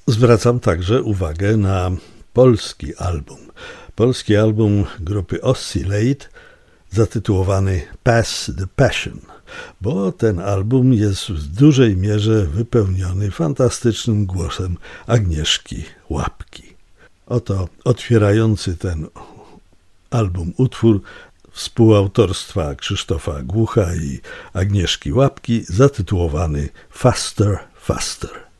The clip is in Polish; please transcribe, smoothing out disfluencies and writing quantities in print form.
Zwracam także uwagę na polski album. Polski album grupy Oscillate zatytułowany Pass the Passion, bo ten album jest w dużej mierze wypełniony fantastycznym głosem Agnieszki Łapki. Oto otwierający ten album utwór współautorstwa Krzysztofa Głucha i Agnieszki Łapki zatytułowany Faster, Faster.